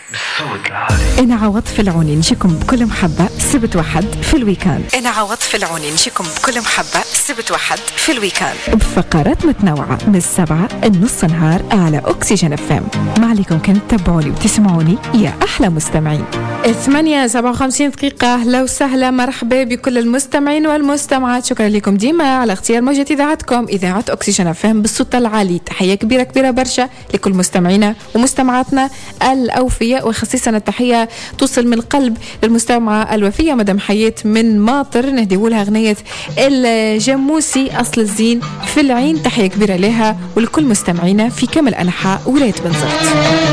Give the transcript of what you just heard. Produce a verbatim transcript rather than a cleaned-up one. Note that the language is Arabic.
بالصوت العالي. أنا عواطف العوني نجيكم بكل محبة سبت واحد في الويكاند. أنا عواطف العوني نجيكم بكل محبة سبت واحد في الويكاند بفقرات متنوعة من السبعة النص نهار على أكسجين اف ام. ما عليكم كنت تتابعوني وتسمعوني يا أحلى مستمعين. ثمانية سبعة وخمسين دقيقة. أهلا وسهلا مرحبا بكل المستمعين والمستمعات. شكرا لكم ديما على اختيار موجة إذاعتكم إذاعة أكسجين اف ام بالصوت العالي. تحية كبيرة كبيرة برشا لكل مستمعينا ومستمعاتنا الأوفياء، وخصيصا التحية توصل من القلب للمستمعة الوفية مدام حياة من ماطر، نهديولها أغنية الجاموسي أصل الزين في العين. تحية كبيرة لها ولكل مستمعينا في كامل أنحاء ولاية بنزرت.